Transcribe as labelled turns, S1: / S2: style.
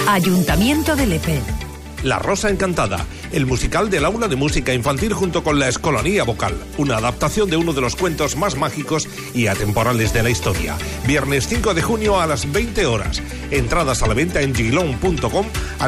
S1: Ayuntamiento de Lepe.
S2: La Rosa Encantada, el musical del Aula de Música Infantil junto con la Escolanía Vocal, una adaptación de uno de los cuentos más mágicos y atemporales de la historia. Viernes 5 de junio a las 20 horas. Entradas a la venta en gilon.com